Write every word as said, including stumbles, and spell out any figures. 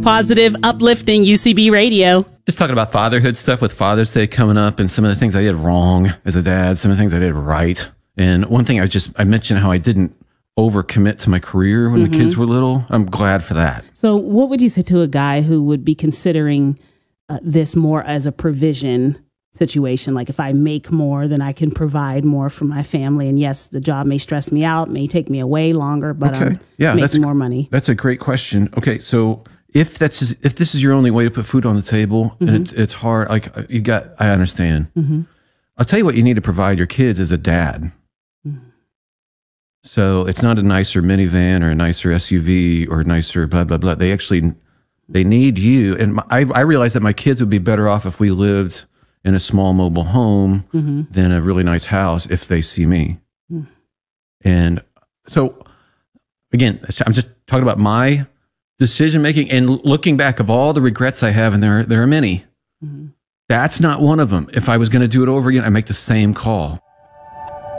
Positive, uplifting U C B radio. Just talking about fatherhood stuff with Father's Day coming up and some of the things I did wrong as a dad, some of the things I did right. And one thing I just, I mentioned how I didn't overcommit to my career when mm-hmm. the kids were little. I'm glad for that. So what would you say to a guy who would be considering uh, this more as a provision situation? Like, if I make more, then I can provide more for my family. And yes, the job may stress me out, may take me away longer, but okay. I'm yeah, making that's, more money. That's a great question. Okay, so if that's if this is your only way to put food on the table, mm-hmm. and it's, it's hard, like you got, I understand. Mm-hmm. I'll tell you what you need to provide your kids as a dad. Mm-hmm. So it's not a nicer minivan or a nicer S U V or a nicer blah, blah, blah. They actually, they need you. And my, I, I realized that my kids would be better off if we lived in a small mobile home mm-hmm. than a really nice house if they see me. Mm. And so, again, I'm just talking about my decision-making and looking back of all the regrets I have, and there, there are many. Mm-hmm. That's not one of them. If I was going to do it over again, I'd make the same call.